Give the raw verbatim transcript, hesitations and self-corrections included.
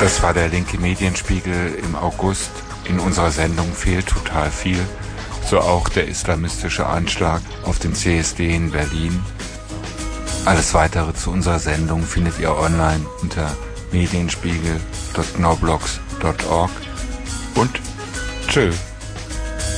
Das war der linke Medienspiegel im August. In unserer Sendung fehlt total viel. So auch der islamistische Anschlag auf den C S D in Berlin. Alles weitere zu unserer Sendung findet ihr online unter medienspiegel punkt gnoblogs punkt org und tschö.